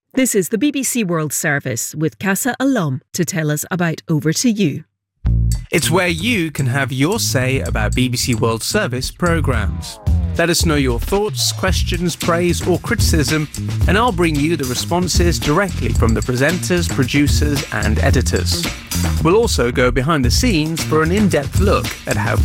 This is the BBC World Service with Casa Alum to tell us about Over to You. It's where you can have your say about BBC World Service programmes. Let us know your thoughts, questions, praise or criticism, and I'll bring you the responses directly from the presenters, producers and editors. We'll also go behind the scenes for an in-depth look at how